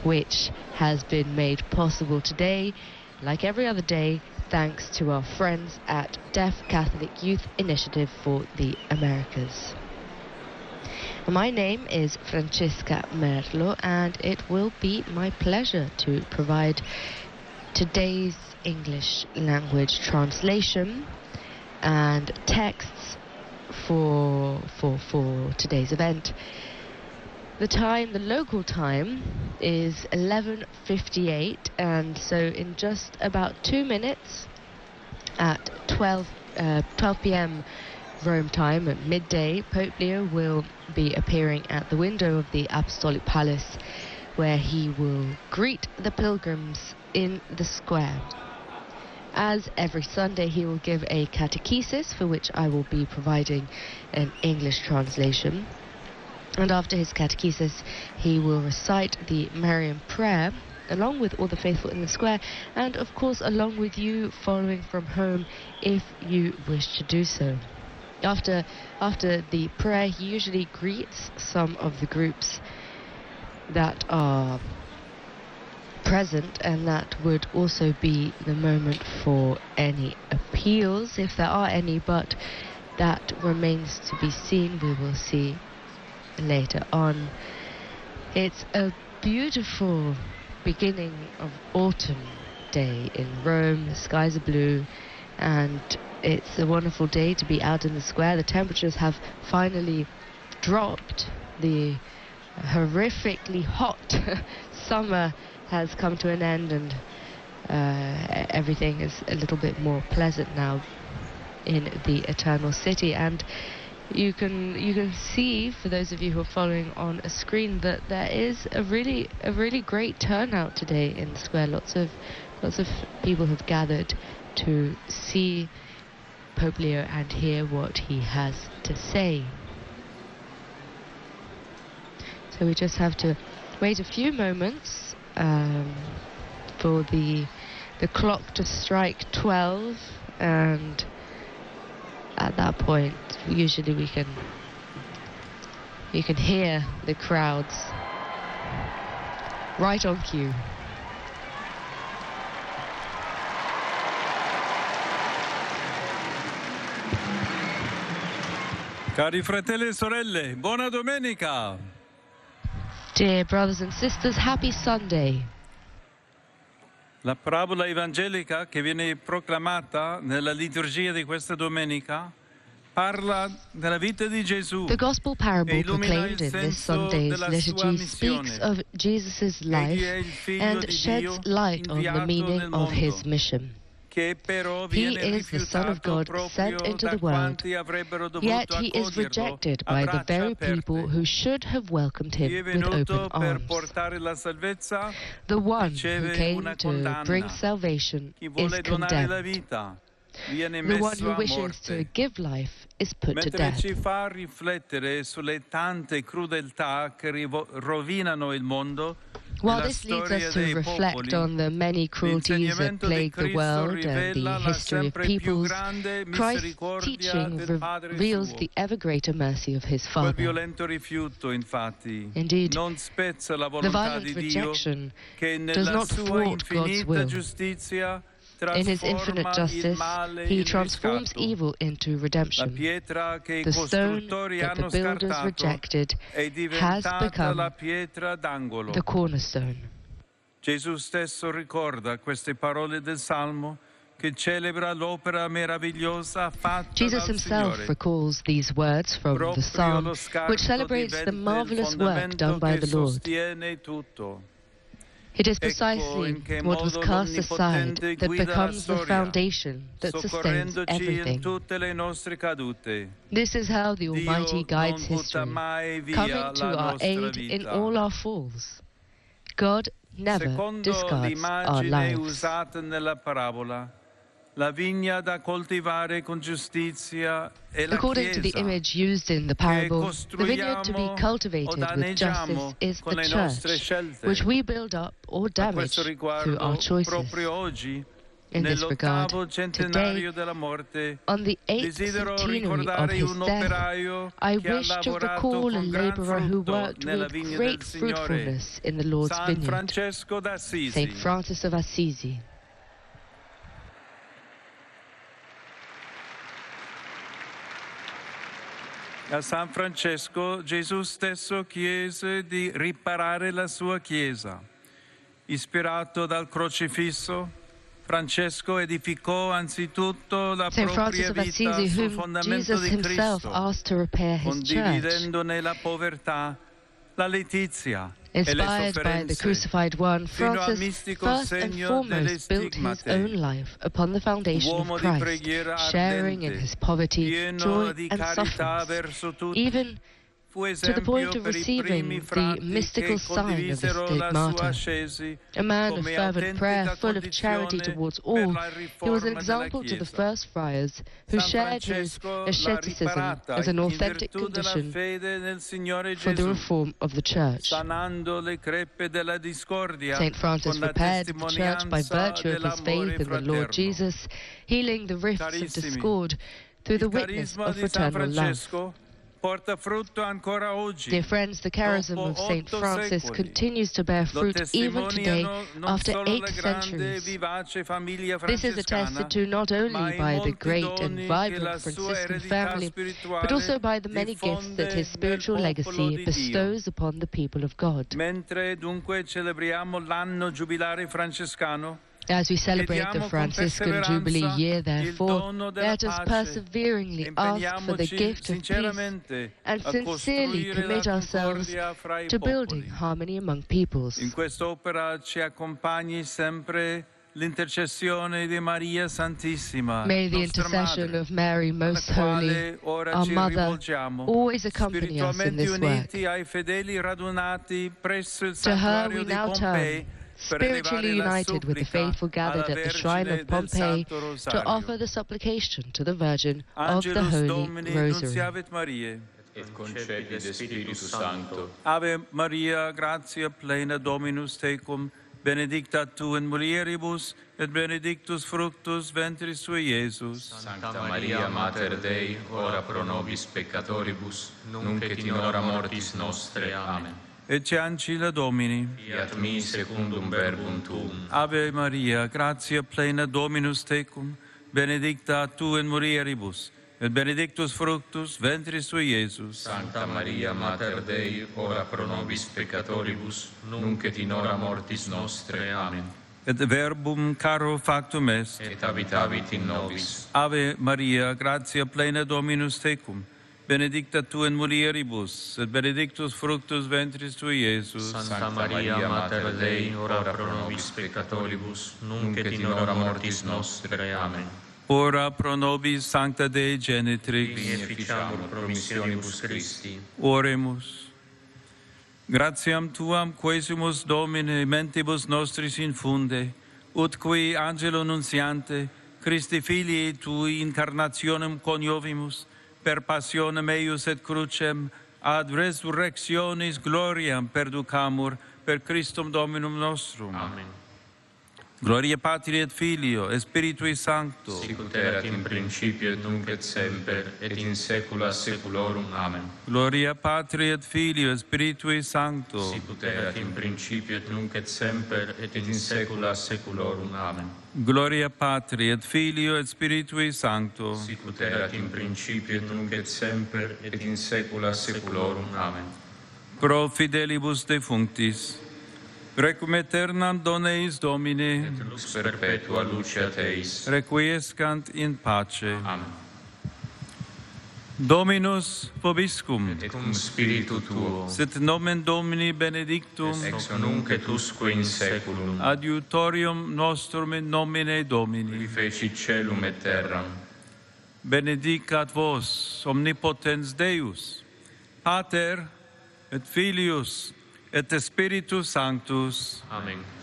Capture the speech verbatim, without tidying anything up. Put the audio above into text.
which has been made possible today, like every other day, thanks to our friends at Deaf Catholic Youth Initiative for the Americas. My name is Francesca Merlo, and it will be my pleasure to provide today's English language translation and texts for for for today's event. The time, the local time, is eleven fifty-eight, and so in just about two minutes at twelve p m Rome time at midday, Pope Leo will be appearing at the window of the Apostolic Palace, where he will greet the pilgrims in the square. As every Sunday, he will give a catechesis, for which I will be providing an English translation. And after his catechesis, he will recite the Marian prayer, along with all the faithful in the square, and of course along with you following from home if you wish to do so. After, after the prayer, he usually greets some of the groups that are present, and that would also be the moment for any appeals, if there are any, but that remains to be seen. We will see later on. It's a beautiful beginning of autumn day in Rome. The skies are blue, and it's a wonderful day to be out in the square. The temperatures have finally dropped. The horrifically hot summer has come to an end, and uh, everything is a little bit more pleasant now in the Eternal City. And you can you can see, for those of you who are following on a screen, that there is a really a really great turnout today in the square. Lots of lots of people have gathered to see Pope Leo and hear what he has to say. So we just have to wait a few moments um, for the the clock to strike twelve, and at that point usually we can you can hear the crowds right on cue. Cari fratelli e sorelle, buona domenica! Dear brothers and sisters, happy Sunday. La parabola evangelica che viene proclamata nella liturgia di questa domenica parla della vita di Gesù. The gospel parable proclaimed in this Sunday's liturgy speaks of Jesus' life and sheds light on the meaning of his mission. He is the Son of God sent into the world, yet he is rejected by the very people who should have welcomed him with open arms. The one who came to bring salvation is condemned. The one who wishes to give life is put to death. Ci fa riflettere sulle tante crudeltà che rovinano il mondo. While this leads us to reflect on the many cruelties that plague the world and the history of peoples, Christ's teaching reveals the ever greater mercy of his Father. Indeed, the violent rejection does not thwart God's will. In his infinite justice, he transforms evil into redemption. The stone that the builders rejected has become the cornerstone. Gesù stesso ricorda queste parole del Salmo che celebra l'opera meravigliosa fatta Jesus himself recalls these words from the Psalm, which celebrates the marvelous work done by the Lord. It is precisely what was cast aside that becomes the foundation that sustains everything. This is how the Almighty guides history, coming to our aid in all our falls. God never discards our lives. According to the image used in the parable, the vineyard to be cultivated with justice is the church, which we build up or damage through our choices. In this regard, nell'ottavo today, centenario della morte, on the eighth desidero centenary of ricordare his un death, operaio I che ha wish to lavorato recall a con gran laborer who frutto worked nella with vigna great del Signore, fruitfulness in the Lord's San vineyard, Francesco d'Assisi. Saint Francis of Assisi. A San Francesco Gesù stesso chiese di riparare la sua Chiesa. Ispirato dal crocifisso, Francesco edificò anzitutto la Saint Francis propria of vita Assisi, sul whom fondamento Jesus di himself Cristo, asked to repair his church, condividendone la povertà, la letizia e le inspired by the sofferenze, crucified one, fino al Francis mistico first and segno delle foremost built his stigmate. own life upon the foundation Uomo of di Christ, preghiera sharing in ardente, his poverty, pieno joy di and carità sufferings, verso tutti, even fu to the point esempio of per i receiving primi the frati mystical che sign of the condivisero la sua stigmata. ascesi A man of come fervent prayer, autentica full of charity condizione towards per all, la he was an riforma della example to the Chiesa. first friars who San shared his Francesco l'ha asceticism riparata as an in authentic virtù della condition fede nel Signore for the Gesù, reform of the church. sanando le crepe della discordia Saint Francis con la repaired the church by testimonianza virtue of his dell'amore faith in the Lord fraterno. Jesus, healing the rifts of Carissimi, discord through the Il witness carisma of di San fraternal love. Francesco porta frutto ancora oggi. Dear friends, the charism Dopo of Saint otto Francis secoli, continues to bear lo fruit even today testimoniano non after solo eight la grande centuries. vivace famiglia This is francescana, attested to not ma only i by the molti great doni and che vibrant la sua Franciscan eredità family, spirituale but also by the many gifts that diffonde his spiritual nel popolo legacy di bestows upon the people of God. Mentre dunque celebriamo l'anno giubilare francescano, As we celebrate the chiediamo con Franciscan Jubilee perseveranza year, il therefore, dono della let us pace. perseveringly ask for the Impegniamoci gift of peace sinceramente and a sincerely costruire commit la ourselves concordia fra i to building popoli. harmony among peoples. In quest'opera ci accompagni sempre l'intercessione di Maria Santissima, May the nostra intercession madre, of Mary Most alla Holy, quale ora our ci Mother, rivolgiamo, always accompany us in spiritualmente this work. uniti ai fedeli radunati presso il To her santuario we di now Pompei, turn, per spiritually elevare la united with the supplica faithful gathered alla at the shrine Vergine of del Pompeii, Santo to Rosario. offer the supplication to the Virgin of the Angelus Holy Domini Rosary. Nunciavit Mariae. Et concepit de Spiritu Sancto. Ave Maria, gratia plena Dominus tecum, benedicta tu in mulieribus, et benedictus fructus ventris tui, Iesus. Sancta Maria, Mater Dei, ora pro nobis peccatoribus, nunc et in hora mortis nostre. Amen. Ecce ancilla Domini. Fiat mi secundum verbum tuum. Ave Maria, gratia plena Dominus tecum, benedicta tu in mulieribus, et benedictus fructus ventris tui, Iesus. Sancta Maria, Mater Dei, ora pro nobis peccatoribus, nunc et in hora mortis nostre. Amen. Et verbum caro factum est. Et habitavit in nobis. Ave Maria, gratia plena Dominus tecum, benedicta tu in mulieribus, et benedictus fructus ventris tui, Iesus. Sancta Maria, Mater Dei, ora pro nobis peccatoribus, nunc et in hora mortis nostre. Amen. Ora pro nobis Sancta Dei Genitrix. Vini efficiamur promissionibus Christi. Oremus. Gratiam Tuam quesimus Domine mentibus nostris infunde, ut qui angelo nunciante, Christi Filii Tui incarnationem coniovimus, per passionem eius et crucem, ad resurrectionis gloriam perducamur, per Christum Dominum nostrum. Amen. Gloria Patri et Filio, et Spiritui Sancto. Sicut erat in principio et nunc et semper, et in saecula saeculorum. Amen. Gloria Patri et Filio, et Spiritui Sancto. Sicut erat in principio et nunc et semper, et in saecula saeculorum. Amen. Gloria Patri et Filio, et Spiritui Sancto. Sicut erat in principio et nunc et semper, et in saecula saeculorum. Amen. Pro fidelibus defunctis, requiem aeternam dona eis Domine, Et lux perpetua luceat eis. requiescant in pace. Amen. Dominus vobiscum, Et cum spiritu tuo, sit nomen Domini benedictum, ex nunc et usque in saeculum, adiutorium nostrum in nomine Domini. qui fecit caelum et terram. Benedicat vos, omnipotens Deus, Pater et Filius et Spiritus Sanctus. Amen.